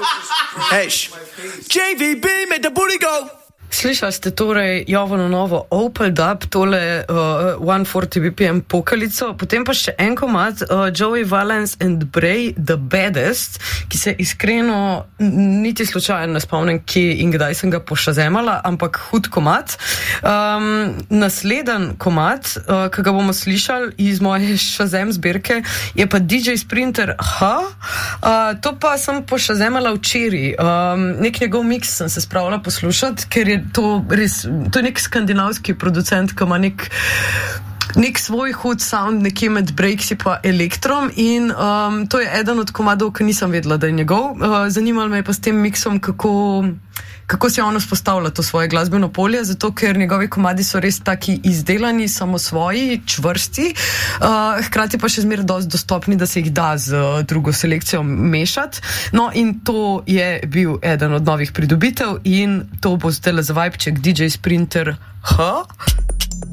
Hey, JVB, made the booty go. Slišali ste torej Jovano novo Opel Dub, tole 140 BPM pokalico, potem pa še en komad Joey Valence and Bray, The Baddest, ki se iskreno niti slučajno ne spomnim, kje in kdaj sem ga pošazemala, ampak hud komad. Nasleden komad, ki ga bomo slišali iz moje šazem zbirke, je pa DJ Sprinter to pa sem pošazemala včeraj. Nek njegov miks sem se spravila poslušati, ker je to je nek skandinavski producent, ki ima nek svoj hud sound nekje med breaksi pa elektrom in to je eden od komadov, ki nisem vedela, da je njegov. Zanimalo me je pa s tem miksom, kako se on vzpostavlja to svoje glasbeno polje, zato ker njegovi komadi so res taki izdelani, samosvoji, čvrsti, hkrati pa še zmeraj dosti dostopni, da se jih da z drugo selekcijo mešati. No in to je bil eden od novih pridobitev in to bo zdaj za vibeček DJ Sprinter